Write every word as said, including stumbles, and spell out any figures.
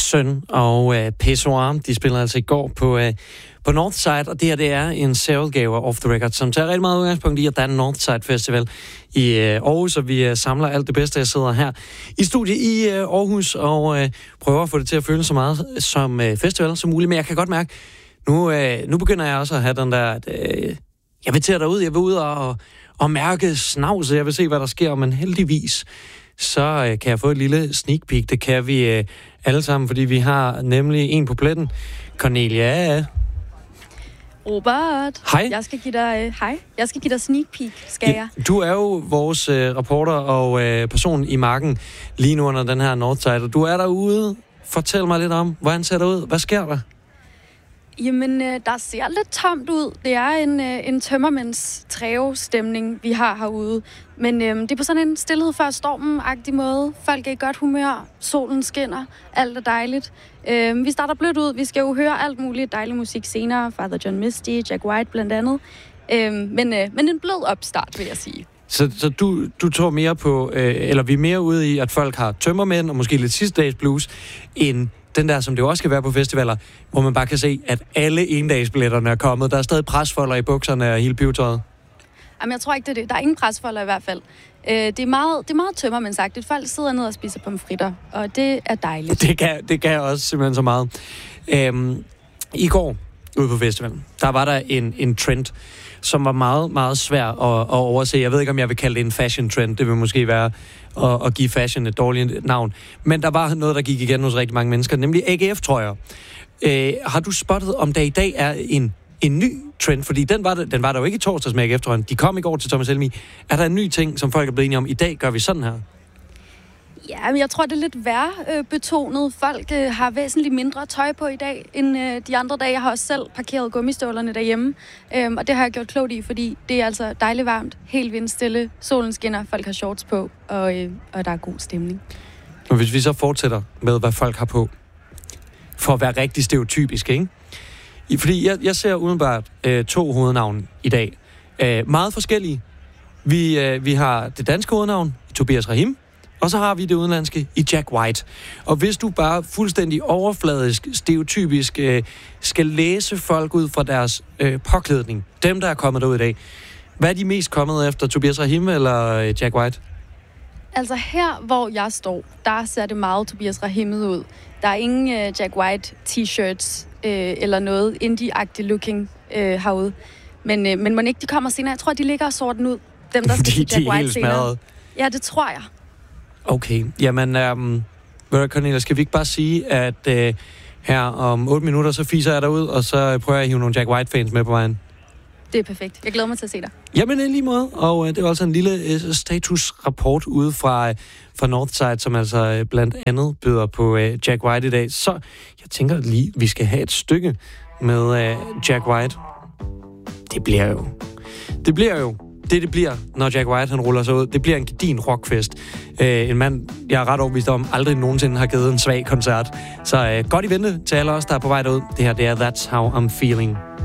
Søn og øh, Pessoir, de spiller altså i går på, øh, på Northside, og det her det er en særudgave af Off The Record, som tager rigtig meget udgangspunkt i, at der er en Northside Festival i øh, Aarhus, og vi øh, samler alt det bedste. Jeg sidder her i studiet i øh, Aarhus og øh, prøver at få det til at føles så meget som øh, festival som muligt, men jeg kan godt mærke, nu, øh, nu begynder jeg også at have den der, at øh, jeg vil tage derud, jeg vil ud og, og mærke snavse, jeg vil se, hvad der sker, men heldigvis så øh, kan jeg få et lille sneak peek. Det kan vi øh, alle sammen, fordi vi har nemlig en på pletten. Cornelia. Robert. Hej. Jeg skal give dig, øh, hej. Jeg skal give dig sneak peek, skal jeg? Du er jo vores øh, reporter og øh, person i marken lige nu under den her Northside, og du er derude. Fortæl mig lidt om, hvordan ser det ud? Hvad sker der? Jamen, øh, der ser lidt tomt ud. Det er en, øh, en tømmermænds træve-stemning, vi har herude. Men øh, det er på sådan en stillhed før stormen-agtig måde. Folk er i godt humør, solen skinner, alt er dejligt. Øh, vi starter blødt ud. Vi skal jo høre alt muligt dejlig musik senere. Father John Misty, Jack White blandt andet. Øh, men, øh, men en blød opstart, vil jeg sige. Så, så du, du tror mere på, øh, eller vi er mere ude i, at folk har tømmermænd og måske lidt sidste dags blues, end den der, som det også skal være på festivaler, hvor man bare kan se, at alle endagsbilletterne er kommet. Der er stadig presfolder i bukserne og hele pivetøjet. Jamen, jeg tror ikke, det er det. Der er ingen presfolder i hvert fald. Øh, det er meget, det er meget tømmermændsagtigt. Folk sidder ned og spiser pomfritter, og det er dejligt. Det kan, det kan også simpelthen så meget. Øhm, I går, ude på festivalen, der var der en, en trend, som var meget, meget svær at, at overse. Jeg ved ikke, om jeg vil kalde det en fashion trend. Det vil måske være at, at give fashion et dårligt navn. Men der var noget, der gik igen hos rigtig mange mennesker, nemlig A G F-trøjer. Øh, har du spottet, om der i dag er en, en ny trend? Fordi den var, der, den var der jo ikke i torsdags med A G F-trøjen. De kom i går til Thomas Helmig. Er der en ny ting, som folk er blevet enige om? I dag gør vi sådan her. Ja, men jeg tror, det er lidt værre øh, betonet. Folk øh, har væsentligt mindre tøj på i dag end øh, de andre dage. Jeg har også selv parkeret gummistøvlerne derhjemme, øh, og det har jeg gjort klogt i, fordi det er altså dejligt varmt, helt vindstille, solen skinner, folk har shorts på, og, øh, og der er god stemning. Og hvis vi så fortsætter med, hvad folk har på, for at være rigtig stereotypisk, ikke? Fordi jeg, jeg ser udenbart øh, to hovednavne i dag. Øh, meget forskellige. Vi, øh, vi har det danske hovednavn, Tobias Rahim, og så har vi det udenlandske i Jack White. Og hvis du bare fuldstændig overfladisk, stereotypisk øh, skal læse folk ud fra deres øh, påklædning, dem der er kommet derud i dag, hvad er de mest kommet efter, Tobias Rahim eller øh, Jack White? Altså her, hvor jeg står, der ser det meget Tobias Rahimet ud. Der er ingen øh, Jack White t-shirts øh, eller noget indie-agtig looking øh, herude. Men, øh, men må ikke de kommer senere? Jeg tror, de ligger og sorten ud. Dem, der skal de, til Jack de White senere. Smadret. Ja, det tror jeg. Okay, jamen, øhm, Cornelia, skal vi ikke bare sige, at øh, her om otte minutter, så fiser jeg derud, og så prøver jeg at hive nogle Jack White-fans med på vejen? Det er perfekt. Jeg glæder mig til at se dig. Jamen, i lige måde. Og øh, det er også en lille øh, statusrapport ude fra, øh, fra Northside, som altså øh, blandt andet byder på øh, Jack White i dag. Så jeg tænker lige, vi skal have et stykke med øh, Jack White. Det bliver jo... Det bliver jo... Det, det bliver, når Jack White han ruller sig ud, det bliver en gedin rockfest. Øh, en mand, jeg er ret overbevist om, aldrig nogensinde har givet en svag koncert. Så øh, godt i vente til alle os, der er på vej derud. Det her, det er That's How I'm Feeling.